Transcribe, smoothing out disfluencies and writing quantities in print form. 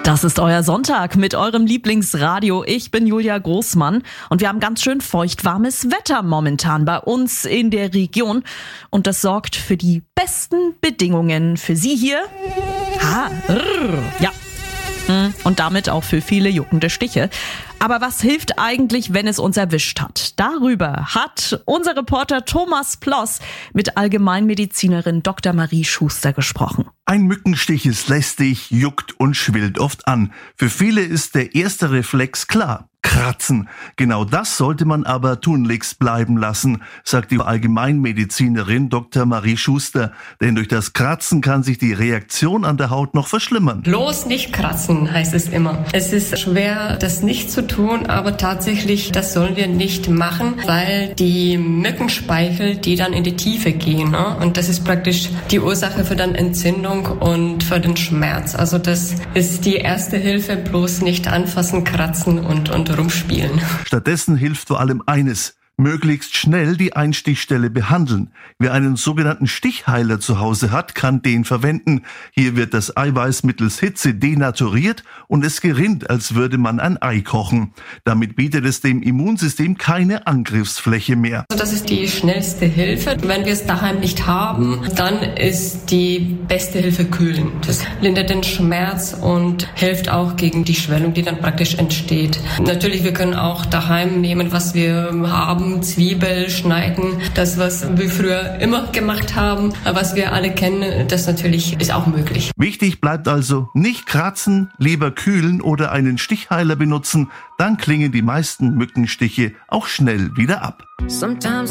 Das ist euer Sonntag mit eurem Lieblingsradio. Ich bin Julia Großmann und wir haben ganz schön feuchtwarmes Wetter momentan bei uns in der Region. Und das sorgt für die besten Bedingungen für Sie hier. Ja. Und damit auch für viele juckende Stiche. Aber was hilft eigentlich, wenn es uns erwischt hat? Darüber hat unser Reporter Thomas Ploss mit Allgemeinmedizinerin Dr. Marie Schuster gesprochen. Ein Mückenstich ist lästig, juckt und schwillt oft an. Für viele ist der erste Reflex klar: Kratzen. Genau das sollte man aber tunlichst bleiben lassen, sagt die Allgemeinmedizinerin Dr. Marie Schuster. Denn durch das Kratzen kann sich die Reaktion an der Haut noch verschlimmern. Bloß nicht kratzen, heißt es immer. Es ist schwer, das nicht zu tun, aber tatsächlich, das sollen wir nicht machen, weil die Mückenspeichel, die dann in die Tiefe gehen, ne? Und das ist praktisch die Ursache für dann Entzündung und für den Schmerz. Also das ist die erste Hilfe: bloß nicht anfassen, kratzen und rumspielen. Stattdessen hilft vor allem eines: möglichst schnell die Einstichstelle behandeln. Wer einen sogenannten Stichheiler zu Hause hat, kann den verwenden. Hier wird das Eiweiß mittels Hitze denaturiert und es gerinnt, als würde man ein Ei kochen. Damit bietet es dem Immunsystem keine Angriffsfläche mehr. Also das ist die schnellste Hilfe. Wenn wir es daheim nicht haben, dann ist die beste Hilfe Kühlen. Das lindert den Schmerz und hilft auch gegen die Schwellung, die dann praktisch entsteht. Natürlich, wir können auch daheim nehmen, was wir haben. Zwiebel schneiden, das, was wir früher immer gemacht haben, was wir alle kennen, das natürlich ist auch möglich. Wichtig bleibt also: nicht kratzen, lieber kühlen oder einen Stichheiler benutzen, dann klingen die meisten Mückenstiche auch schnell wieder ab.